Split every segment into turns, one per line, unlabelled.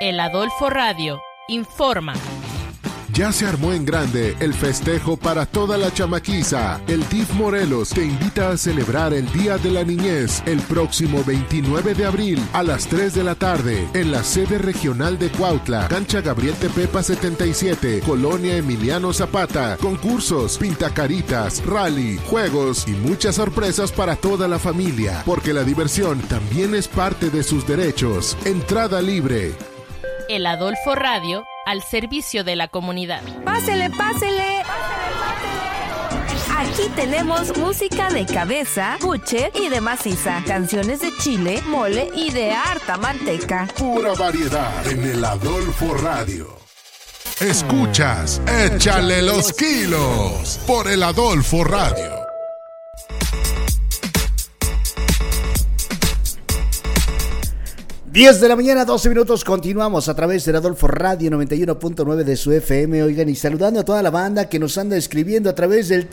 El Adolfo Radio informa.
Ya se armó en grande el festejo para toda la chamaquiza. El DIF Morelos te invita a celebrar el Día de la Niñez el próximo 29 de abril a las 3 de la tarde en la sede regional de Cuautla, cancha Gabriel Tepepa 77, Colonia Emiliano Zapata. Concursos, pintacaritas, rally, juegos y muchas sorpresas para toda la familia, porque la diversión también es parte de sus derechos. Entrada libre.
El Adolfo Radio, al servicio de la comunidad.
¡Pásele, pásele! Aquí tenemos música de cabeza, buche y de maciza, canciones de chile, mole y de harta manteca.
Pura variedad en el Adolfo Radio. Escuchas Échale los kilos por el Adolfo Radio.
10 de la mañana, 12 minutos, continuamos a través del Adolfo Radio 91.9 de su FM, oigan, y saludando a toda la banda que nos anda escribiendo a través del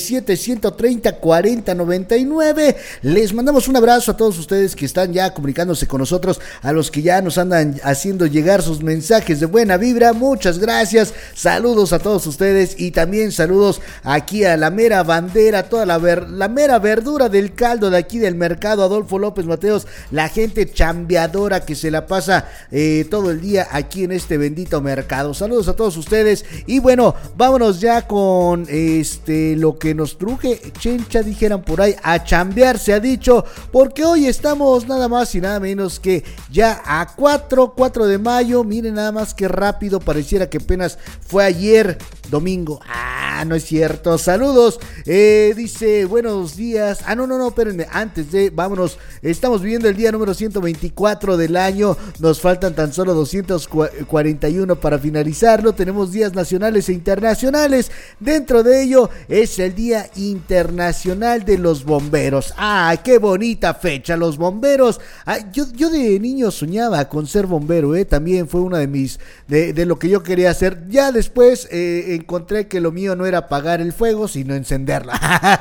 777-130-4099, les mandamos un abrazo a todos ustedes que están ya comunicándose con nosotros, a los que ya nos andan haciendo llegar sus mensajes de buena vibra, muchas gracias, saludos a todos ustedes y también saludos aquí a la mera bandera, toda la mera verdura del caldo de aquí del mercado Adolfo López Mateos, la gente chambeadora que se la pasa todo el día aquí en este bendito mercado. Saludos a todos ustedes y bueno, vámonos ya con lo que nos truje chencha, dijeran por ahí, a chambear se ha dicho, porque hoy estamos nada más y nada menos que ya a 4 de mayo, miren nada más que rápido, pareciera que apenas fue ayer domingo. No es cierto. Saludos. Dice, buenos días. No, espérenme. Antes de, vámonos. Estamos viviendo el día número 124 del año. Nos faltan tan solo 241 para finalizarlo. Tenemos días nacionales e internacionales. Dentro de ello es el Día Internacional de los Bomberos. Qué bonita fecha. Los bomberos. Yo de niño soñaba con ser bombero. También fue una de mis, de lo que yo quería hacer. Ya después encontré que lo mío no era apagar el fuego, sino encenderla.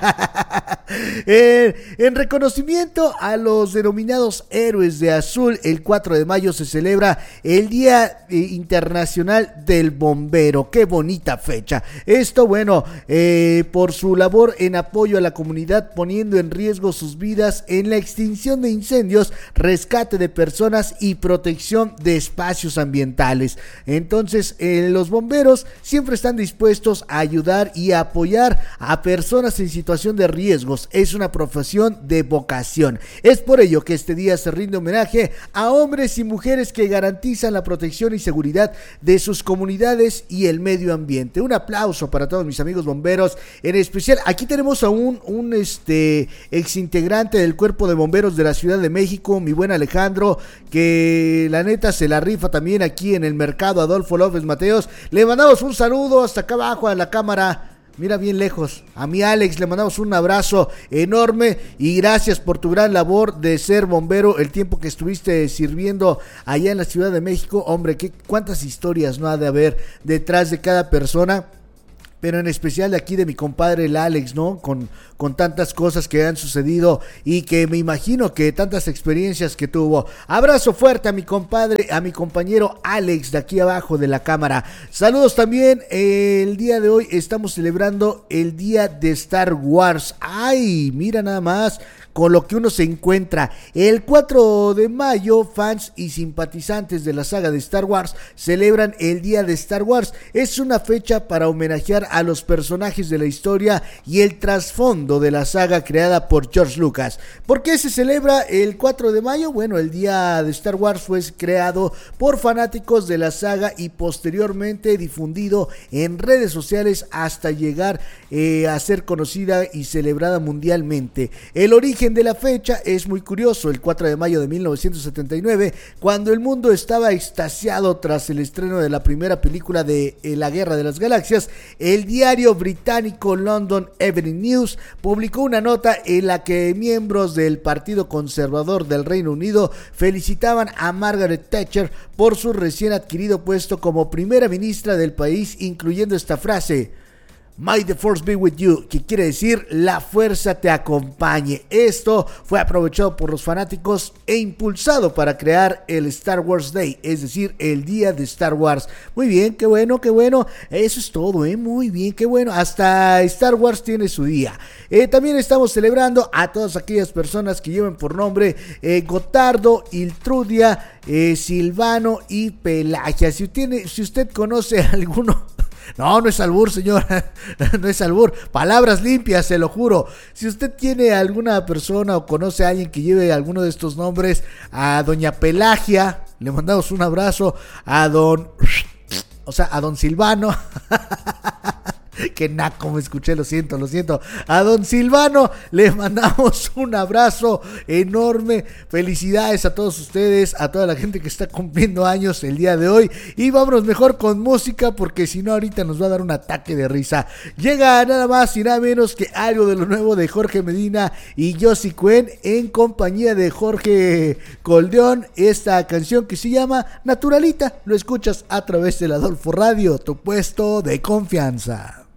En reconocimiento a los denominados héroes de azul, el 4 de mayo se celebra el Día Internacional del Bombero. Qué bonita fecha. Esto, bueno, por su labor en apoyo a la comunidad, poniendo en riesgo sus vidas en la extinción de incendios, rescate de personas y protección de espacios ambientales. Entonces, los bomberos siempre están dispuestos a ayudar y a apoyar a personas en situación de riesgos. Es una profesión de vocación. Es por ello que este día se rinde homenaje a hombres y mujeres que garantizan la protección y seguridad de sus comunidades y el medio ambiente. Un aplauso para todos mis amigos bomberos. En especial, aquí tenemos a un exintegrante del Cuerpo de Bomberos de la Ciudad de México, mi buen Alejandro, que la neta se la rifa también aquí en el mercado Adolfo López Mateos. Le mandamos un saludo hasta acá abajo a la cámara. Mira bien lejos, a mi Alex le mandamos un abrazo enorme y gracias por tu gran labor de ser bombero, el tiempo que estuviste sirviendo allá en la Ciudad de México. Hombre, cuántas historias no ha de haber detrás de cada persona, pero en especial de aquí de mi compadre el Alex, ¿no? Con tantas cosas que han sucedido y que me imagino que tantas experiencias que tuvo. Abrazo fuerte a mi compadre, a mi compañero Alex de aquí abajo de la cámara. Saludos también, el día de hoy estamos celebrando el día de Star Wars. Mira nada más con lo que uno se encuentra. El 4 de mayo, fans y simpatizantes de la saga de Star Wars celebran el Día de Star Wars. Es una fecha para homenajear a los personajes de la historia y el trasfondo de la saga creada por George Lucas. ¿Por qué se celebra el 4 de mayo? Bueno, el Día de Star Wars fue creado por fanáticos de la saga y posteriormente difundido en redes sociales hasta llegar a ser conocida y celebrada mundialmente. El origen de la fecha es muy curioso. El 4 de mayo de 1979, cuando el mundo estaba extasiado tras el estreno de la primera película de La Guerra de las Galaxias, el diario británico London Evening News publicó una nota en la que miembros del Partido Conservador del Reino Unido felicitaban a Margaret Thatcher por su recién adquirido puesto como primera ministra del país, incluyendo esta frase: May the Force be with you, que quiere decir la fuerza te acompañe. Esto fue aprovechado por los fanáticos e impulsado para crear el Star Wars Day, es decir, el día de Star Wars. Muy bien, qué bueno, eso es todo, muy bien, qué bueno, hasta Star Wars tiene su día. También estamos celebrando a todas aquellas personas que llevan por nombre Gotardo, Iltrudia, Silvano y Pelagia. Si usted conoce a alguno... No es albur, señora, no es albur, palabras limpias, se lo juro. Si usted tiene alguna persona o conoce a alguien que lleve alguno de estos nombres, a doña Pelagia, le mandamos un abrazo, a don Silvano, que naco me escuché, lo siento, a don Silvano le mandamos un abrazo enorme, felicidades a todos ustedes, a toda la gente que está cumpliendo años el día de hoy, y vámonos mejor con música, porque si no ahorita nos va a dar un ataque de risa. Llega nada más y nada menos que algo de lo nuevo de Jorge Medina y Josie Cuen en compañía de Jorge Coldeón, esta canción que se llama Naturalita. Lo escuchas a través del Adolfo Radio, tu puesto de confianza.